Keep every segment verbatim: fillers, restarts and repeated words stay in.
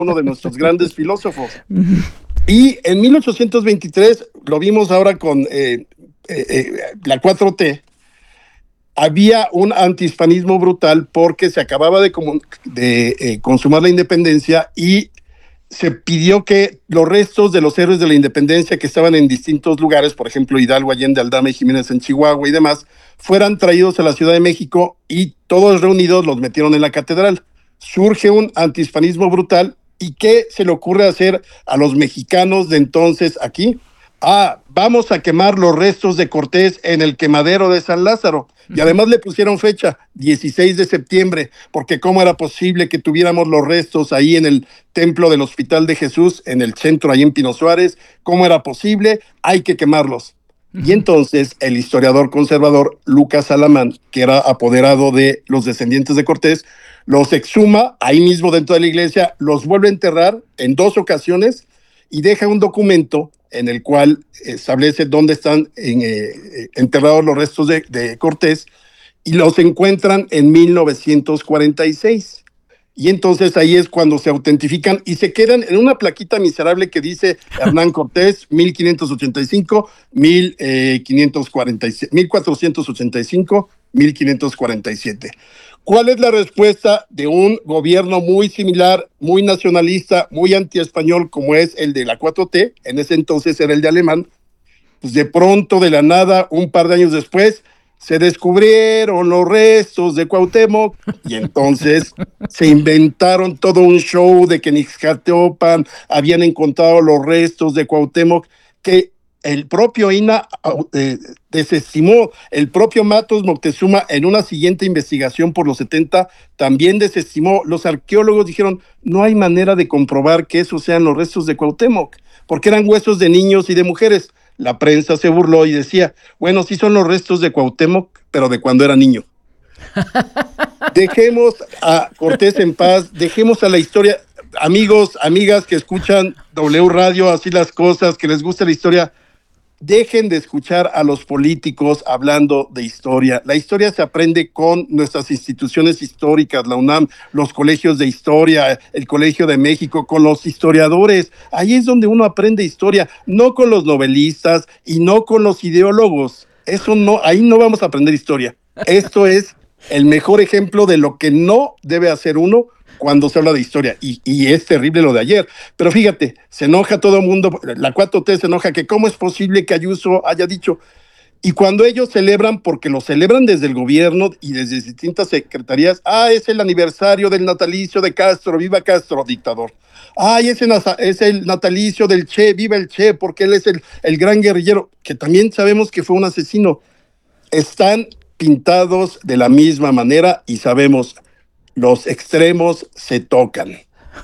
uno de nuestros grandes filósofos. Y en mil ochocientos veintitrés, lo vimos ahora con eh, eh, eh, la cuatro T, había un antihispanismo brutal porque se acababa de, de eh, consumar la independencia y se pidió que los restos de los héroes de la independencia que estaban en distintos lugares, por ejemplo Hidalgo, Allende, Aldama y Jiménez en Chihuahua y demás, fueran traídos a la Ciudad de México y todos reunidos los metieron en la catedral. Surge un antihispanismo brutal. ¿Y qué se le ocurre hacer a los mexicanos de entonces aquí? Ah, vamos a quemar los restos de Cortés en el quemadero de San Lázaro. Y además le pusieron fecha, dieciséis de septiembre, porque cómo era posible que tuviéramos los restos ahí en el templo del Hospital de Jesús, en el centro, ahí en Pino Suárez. ¿Cómo era posible? Hay que quemarlos. Uh-huh. Y entonces el historiador conservador Lucas Alamán, que era apoderado de los descendientes de Cortés, los exhuma ahí mismo dentro de la iglesia, los vuelve a enterrar en dos ocasiones y deja un documento en el cual establece dónde están en, eh, enterrados los restos de, de Cortés, y los encuentran en mil novecientos cuarenta y seis. Y entonces ahí es cuando se autentifican y se quedan en una plaquita miserable que dice Hernán Cortés, mil quinientos ochenta y cinco, mil cuatrocientos ochenta y cinco, mil quinientos cuarenta y siete. ¿Cuál es la respuesta de un gobierno muy similar, muy nacionalista, muy antiespañol, como es el de la cuatro T? En ese entonces era el de Alemán. Pues de pronto, de la nada, un par de años después, se descubrieron los restos de Cuauhtémoc y entonces se inventaron todo un show de que en Ixcatiopan habían encontrado los restos de Cuauhtémoc, que el propio I N A eh, desestimó. El propio Matos Moctezuma, en una siguiente investigación por los setenta, también desestimó. Los arqueólogos dijeron, no hay manera de comprobar que esos sean los restos de Cuauhtémoc, porque eran huesos de niños y de mujeres. La prensa se burló y decía, bueno, sí son los restos de Cuauhtémoc, pero de cuando era niño. Dejemos a Cortés en paz, dejemos a la historia. Amigos, amigas que escuchan W Radio, así las cosas, que les gusta la historia, dejen de escuchar a los políticos hablando de historia. La historia se aprende con nuestras instituciones históricas, la UNAM, los colegios de historia, el Colegio de México, con los historiadores. Ahí es donde uno aprende historia, no con los novelistas y no con los ideólogos. Eso no, ahí no vamos a aprender historia. Esto es el mejor ejemplo de lo que no debe hacer uno cuando se habla de historia, y, y es terrible lo de ayer. Pero fíjate, se enoja todo el mundo, la cuatro T se enoja que cómo es posible que Ayuso haya dicho, y cuando ellos celebran, porque lo celebran desde el gobierno y desde distintas secretarías, ah, es el aniversario del natalicio de Castro, viva Castro, dictador. Ay, ese es el natalicio del Che, viva el Che, porque él es el, el gran guerrillero, que también sabemos que fue un asesino. Están pintados de la misma manera y sabemos, los extremos se tocan.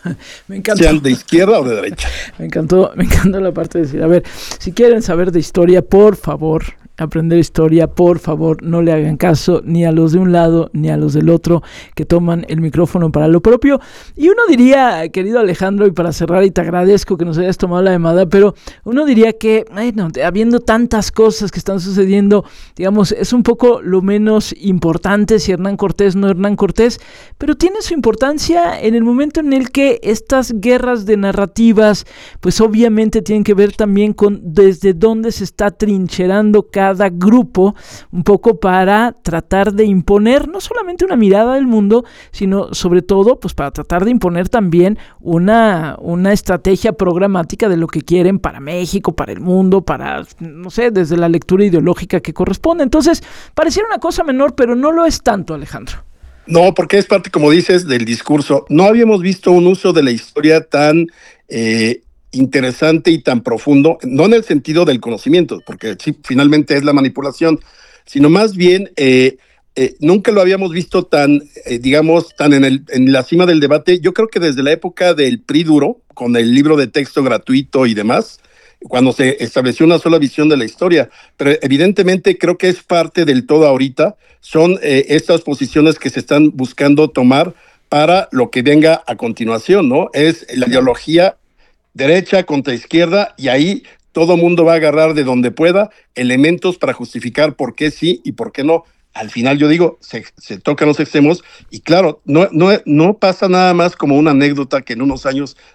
Me encantó. Sean de izquierda o de derecha. Me encantó, me encantó la parte de decir, a ver, si quieren saber de historia, por favor, aprender historia, por favor, no le hagan caso ni a los de un lado ni a los del otro que toman el micrófono para lo propio. Y uno diría, querido Alejandro, y para cerrar, y te agradezco que nos hayas tomado la llamada, pero uno diría que, bueno, habiendo tantas cosas que están sucediendo, digamos, es un poco lo menos importante si Hernán Cortés no Hernán Cortés, pero tiene su importancia en el momento en el que estas guerras de narrativas, pues obviamente tienen que ver también con desde dónde se está trincherando cada cada grupo, un poco para tratar de imponer no solamente una mirada del mundo, sino sobre todo pues para tratar de imponer también una, una estrategia programática de lo que quieren para México, para el mundo, para, no sé, desde la lectura ideológica que corresponde. Entonces, pareciera una cosa menor, pero no lo es tanto, Alejandro. No, porque es parte, como dices, del discurso. No habíamos visto un uso de la historia tan eh, interesante y tan profundo, no en el sentido del conocimiento, porque sí, finalmente es la manipulación, sino más bien eh, eh, nunca lo habíamos visto tan, eh, digamos, tan en, el, en la cima del debate. Yo creo que desde la época del P R I duro, con el libro de texto gratuito y demás, cuando se estableció una sola visión de la historia, pero evidentemente creo que es parte del todo ahorita, son eh, estas posiciones que se están buscando tomar para lo que venga a continuación, ¿no? Es la ideología derecha contra izquierda, y ahí todo mundo va a agarrar de donde pueda elementos para justificar por qué sí y por qué no. al final yo digo, se, se tocan los extremos y claro, no, no, no pasa nada más como una anécdota que en unos años